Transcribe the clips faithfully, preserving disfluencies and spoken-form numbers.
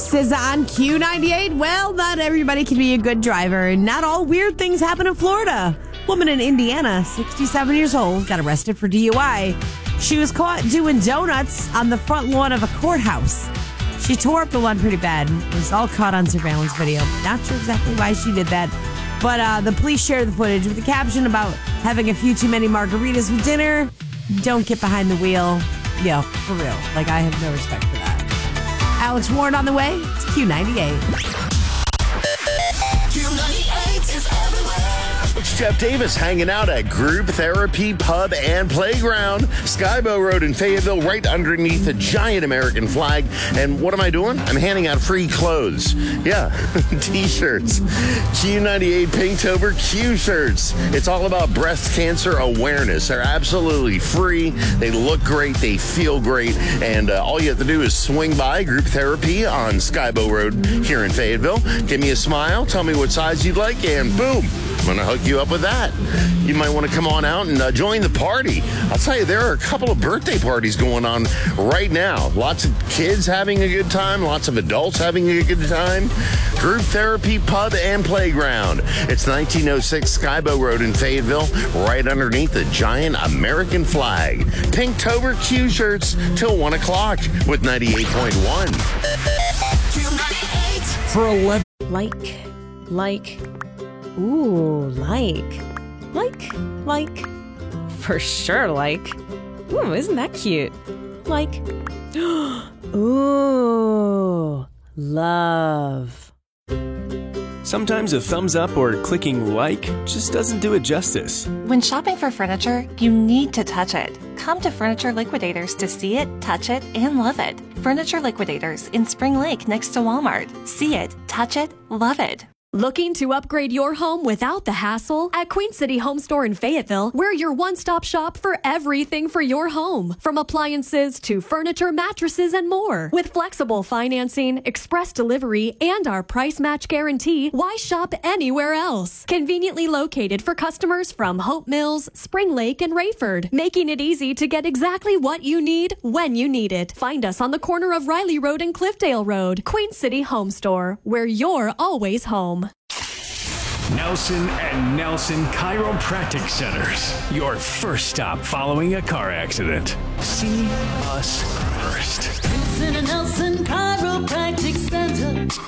S Z A on Q ninety-eight. Well, not everybody can be a good driver, and not all weird things happen in Florida. Woman in Indiana, sixty-seven years old, got arrested for D U I. She was caught doing donuts on the front lawn of a courthouse. She tore up the lawn pretty bad. It was all caught on surveillance video. Not sure exactly why she did that. But uh, the police shared the footage with a caption about having a few too many margaritas with dinner. Don't get behind the wheel. Yeah, for real. Like, I have no respect for that. Alex Warren on the way. It's Q ninety-eight. Q ninety-eight is everywhere. It's Jeff Davis hanging out at Group Therapy Pub and Playground, Skybow Road in Fayetteville, right underneath the giant American flag. And what am I doing? I'm handing out free clothes. Yeah, T-shirts. Q ninety-eight Pinktober Q shirts. It's all about breast cancer awareness. They're absolutely free. They look great. They feel great. And uh, all you have to do is swing by Group Therapy on Skybow Road here in Fayetteville. Give me a smile. Tell me what size you'd like, and boom, I'm going to hook you up with that. You might want to come on out and uh, join the party. I'll tell you, there are a couple of birthday parties going on right now. Lots of kids having a good time. Lots of adults having a good time. Group Therapy Pub and Playground. It's nineteen oh six Skybow Road in Fayetteville, right underneath the giant American flag. Pinktober Q shirts till one o'clock with ninety-eight point one. For eleven. Like, like, ooh, like, like, like, for sure, like. Ooh, isn't that cute? Like, ooh, love. Sometimes a thumbs up or clicking like just doesn't do it justice. When shopping for furniture, you need to touch it. Come to Furniture Liquidators to see it, touch it, and love it. Furniture Liquidators in Spring Lake next to Walmart. See it, touch it, love it. Looking to upgrade your home without the hassle? At Queen City Home Store in Fayetteville, we're your one-stop shop for everything for your home. From appliances to furniture, mattresses, and more. With flexible financing, express delivery, and our price match guarantee, why shop anywhere else? Conveniently located for customers from Hope Mills, Spring Lake, and Rayford, making it easy to get exactly what you need when you need it. Find us on the corner of Riley Road and Cliffdale Road. Queen City Home Store, where you're always home. Nelson and Nelson Chiropractic Centers. Your first stop following a car accident. See us first. Nelson and Nelson Chiropractic Center.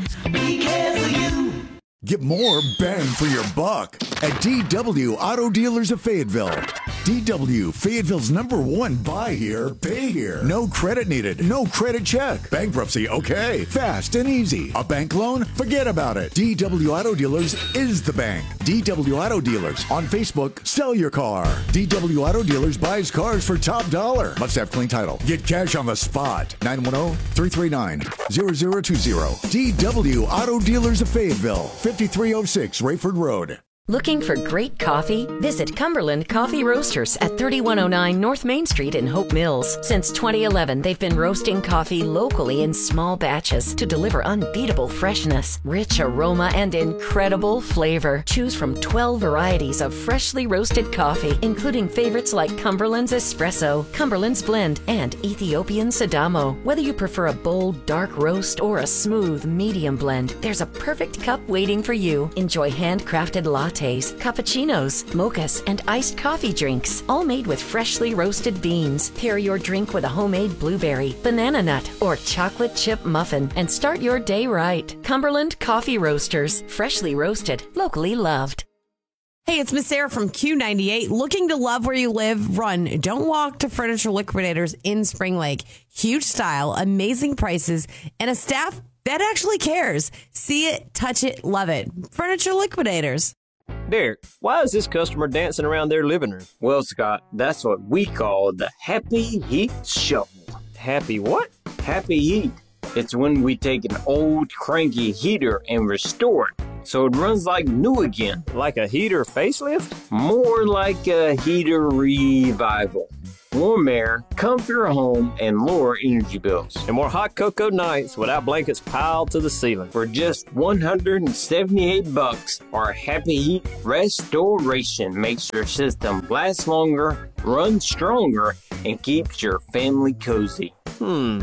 We care for you. Get more bang for your buck at D W Auto Dealers of Fayetteville. D W, Fayetteville's number one buy here, pay here. No credit needed, no credit check. Bankruptcy, okay. Fast and easy. A bank loan? Forget about it. D W Auto Dealers is the bank. D W Auto Dealers. On Facebook, sell your car. D W Auto Dealers buys cars for top dollar. Must have clean title. Get cash on the spot. nine one zero, three three nine, zero zero two zero. D W Auto Dealers of Fayetteville. fifty-three oh six Rayford Road. Looking for great coffee? Visit Cumberland Coffee Roasters at thirty-one oh nine North Main Street in Hope Mills. Since twenty eleven, they've been roasting coffee locally in small batches to deliver unbeatable freshness, rich aroma, and incredible flavor. Choose from twelve varieties of freshly roasted coffee, including favorites like Cumberland's Espresso, Cumberland's Blend, and Ethiopian Sadamo. Whether you prefer a bold, dark roast or a smooth, medium blend, there's a perfect cup waiting for you. Enjoy handcrafted lattes, cappuccinos, mochas, and iced coffee drinks, all made with freshly roasted beans. Pair your drink with a homemade blueberry, banana nut, or chocolate chip muffin and start your day right. Cumberland Coffee Roasters, freshly roasted, locally loved. Hey, it's Miss Sarah from Q ninety-eight. Looking to love where you live? Run. Don't walk to Furniture Liquidators in Spring Lake. Huge style, amazing prices, and a staff that actually cares. See it, touch it, love it. Furniture Liquidators. Derek, why is this customer dancing around their living room? Well, Scott, that's what we call the Happy Heat Shuffle. Happy what? Happy Heat. It's when we take an old cranky heater and restore it so it runs like new again. Like a heater facelift? More like a heater revival. Warm air, comfier home, and lower energy bills. And more hot cocoa nights without blankets piled to the ceiling. For just one hundred seventy-eight bucks, our Happy Heat Restoration makes your system last longer, run stronger, and keeps your family cozy. Hmm.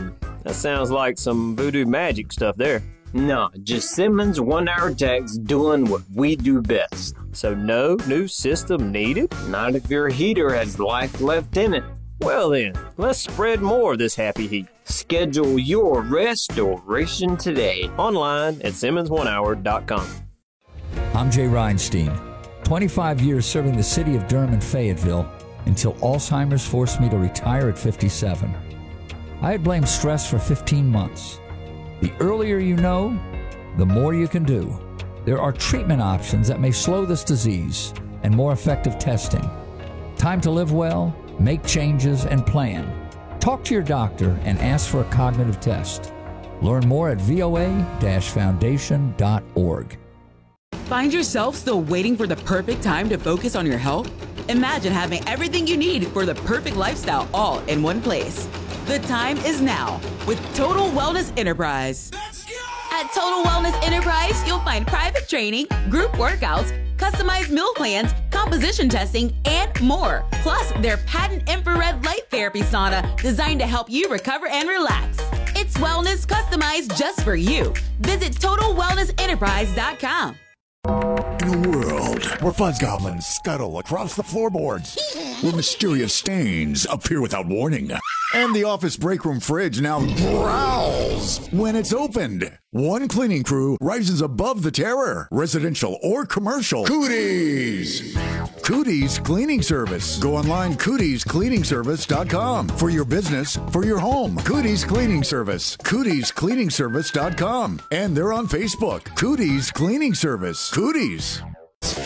That sounds like some voodoo magic stuff there. Nah, just Simmons one-hour techs doing what we do best. So no new system needed? Not if your heater has life left in it. Well then, let's spread more of this happy heat. Schedule your restoration today. Online at Simmons one hour dot com. I'm Jay Reinstein. twenty-five years serving the city of Durham and Fayetteville until Alzheimer's forced me to retire at fifty-seven. I had blamed stress for fifteen months. The earlier you know, the more you can do. There are treatment options that may slow this disease and more effective testing. Time to live well, make changes, and plan. Talk to your doctor and ask for a cognitive test. Learn more at V O A dash foundation dot org. Find yourself still waiting for the perfect time to focus on your health? Imagine having everything you need for the perfect lifestyle all in one place. The time is now with Total Wellness Enterprise. At Total Wellness Enterprise, you'll find private training, group workouts, customized meal plans, composition testing, and more. Plus, their patent infrared light therapy sauna designed to help you recover and relax. It's wellness customized just for you. Visit total wellness enterprise dot com. In a world where fuzz goblins scuttle across the floorboards, where mysterious stains appear without warning, and the office break room fridge now growls when it's opened, one cleaning crew rises above the terror, residential or commercial. Cooties! Cooties Cleaning Service. Go online, cooties cleaning service dot com. For your business, for your home. Cooties Cleaning Service. cooties cleaning service dot com. And they're on Facebook. Cooties Cleaning Service. Cooties.